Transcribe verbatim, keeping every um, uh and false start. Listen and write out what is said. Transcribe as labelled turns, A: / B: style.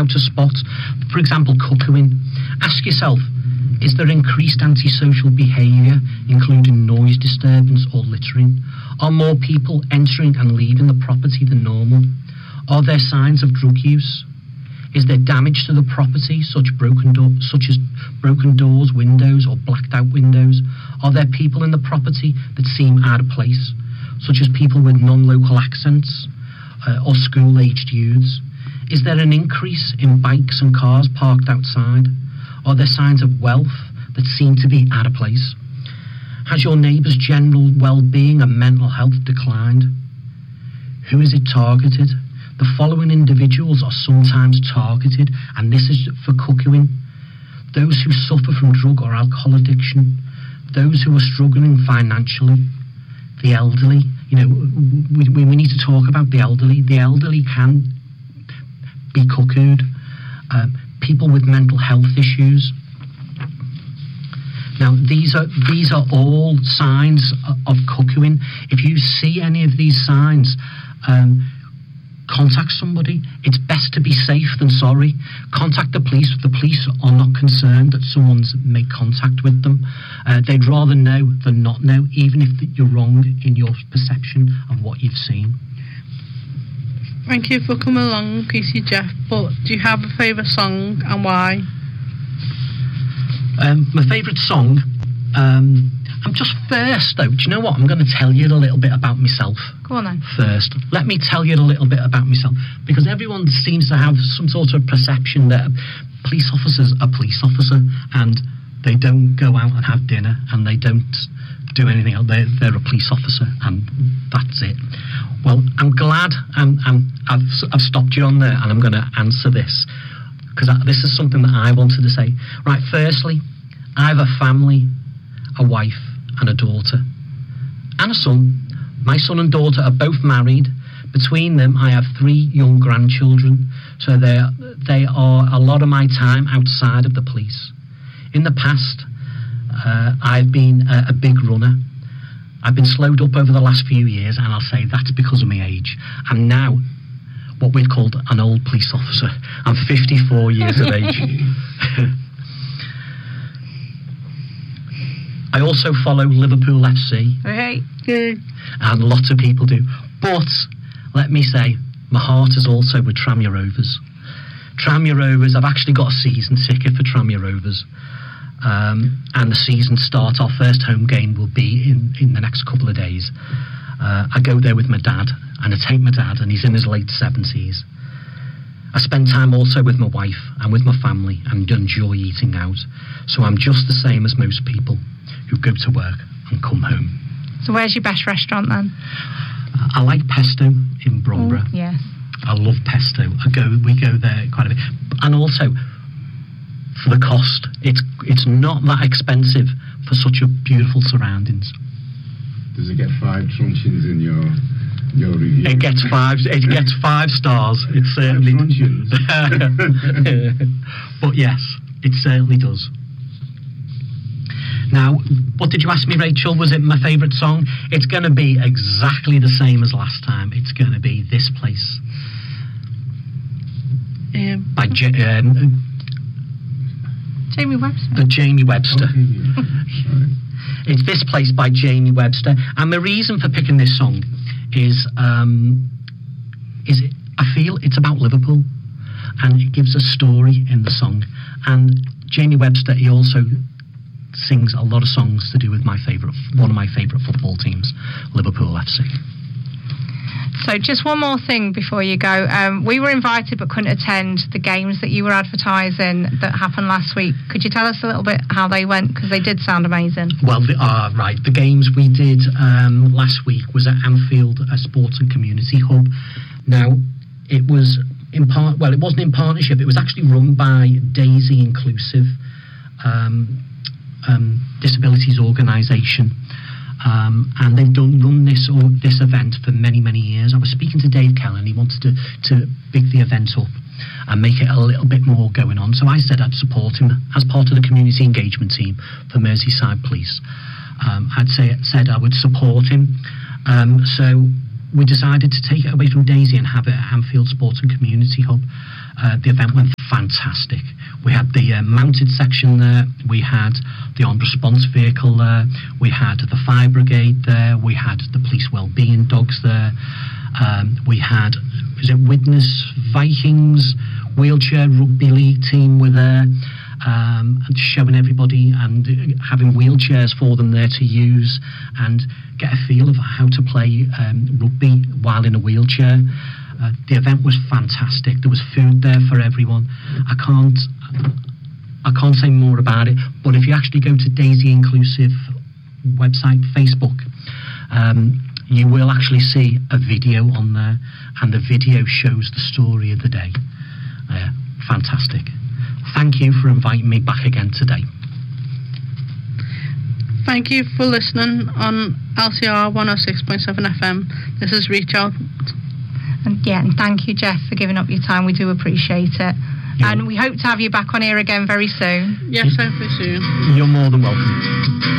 A: how to spot, for example, cuckooing. Ask yourself, is there increased antisocial behaviour, including noise disturbance or littering? Are more people entering and leaving the property than normal? Are there signs of drug use? Is there damage to the property, such broken do- such as broken doors, windows, or blacked out windows? Are there people in the property that seem out of place, such as people with non-local accents uh, or school-aged youths? Is there an increase in bikes and cars parked outside? Are there signs of wealth that seem to be out of place? Has your neighbour's general well-being and mental health declined? Who is it targeted? The following individuals are sometimes targeted, and this is for cuckooing: those who suffer from drug or alcohol addiction, those who are struggling financially, the elderly. You know, we, we, we need to talk about the elderly. The elderly can be cuckooed. Uh, people with mental health issues. Now, these are these are all signs of, of cuckooing. If you see any of these signs, um, contact somebody. It's best to be safe than sorry. Contact the police. The police are not concerned that someone's made contact with them. Uh, they'd rather know than not know, even if you're wrong in your perception of what you've seen.
B: Thank you for coming along, P C Jeff, but do you have a favourite song and why?
A: Um, my favourite song, um, I'm just first though, do you know what? I'm going to tell you a little bit about myself.
B: Go on then.
A: First. Let me tell you a little bit about myself, because everyone seems to have some sort of perception that police officers are police officer and they don't go out and have dinner and they don't do anything else. They're, they're a police officer and that's it. Well, I'm glad I'm, I'm, I've, I've stopped you on there, and I'm going to answer this, because this is something that I wanted to say. Right, firstly, I have a family, a wife, and a daughter, and a son. My son and daughter are both married. Between them, I have three young grandchildren, so they they are a lot of my time outside of the police. In the past, uh, I've been a, a big runner. I've been slowed up over the last few years, and I'll say that's because of my age. I'm now what we've called an old police officer. I'm fifty-four years of age. I also follow Liverpool F C.
B: Hey, good.
A: And lots of people do. But, let me say, my heart is also with Tranmere Rovers. Tranmere Rovers, I've actually got a season ticket for Tranmere Rovers. Um, and the season starts, our first home game will be in, in the next couple of days. Uh, I go there with my dad, and I take my dad, and he's in his late seventies. I spend time also with my wife and with my family and enjoy eating out. So I'm just the same as most people who go to work and come home.
B: So where's your best restaurant then?
A: Uh, I like Pesto in Bromborough.
B: Oh, yes.
A: I love Pesto. I go, we go there quite a bit. And also, for the cost, it's it's not that expensive for such a beautiful surroundings.
C: Does it get five truncheons in your your review?
A: It gets five. It gets five stars. It certainly
C: does.
A: But yes, it certainly does. Now, what did you ask me, Rachel? Was it my favourite song? It's going to be exactly the same as last time. It's going to be This Place.
B: Um,
A: by J- um,
B: Jamie Webster.
A: The Jamie Webster.
C: Okay, yeah. Right.
A: It's This Place by Jamie Webster. And the reason for picking this song is, um, is it, I feel it's about Liverpool. And it gives a story in the song. And Jamie Webster, he also sings a lot of songs to do with my favourite, one of my favourite football teams, Liverpool F C.
B: So just one more thing before you go. Um, we were invited but couldn't attend the games that you were advertising that happened last week. Could you tell us a little bit how they went? Because they did sound amazing.
A: Well, the, uh, right. The games we did um, last week was at Anfield a Sports and Community Hub. Now, it was in part. Well, it wasn't in partnership. It was actually run by Daisy Inclusive um, um, Disabilities Organisation. Um, and they've done run this or this event for many, many years. I was speaking to Dave Keller, and he wanted to, to big the event up and make it a little bit more going on. So I said I'd support him as part of the community engagement team for Merseyside Police. Um, I'd say said I would support him. Um, so we decided to take it away from Daisy and have it at Anfield Sports and Community Hub. Uh, the event went fantastic. We had the uh, mounted section there, we had the armed response vehicle there, we had the fire brigade there, we had the police wellbeing dogs there, um, we had, was it Widnes Vikings wheelchair rugby league team were there, um, and showing everybody and having wheelchairs for them there to use and get a feel of how to play um, rugby while in a wheelchair. Uh, the event was fantastic. There was food there for everyone. I can't I can't say more about it, but if you actually go to Daisy Inclusive website, Facebook, um, you will actually see a video on there, and the video shows the story of the day. Uh, fantastic. Thank you for inviting me back again today.
D: Thank you for listening on L C R one oh six point seven F M. This is Reach Out.
B: And yeah, and thank you, Jeff, for giving up your time. We do appreciate it. Yeah. And we hope to have you back on here again very soon.
D: Yes, hopefully soon.
A: You're more than welcome.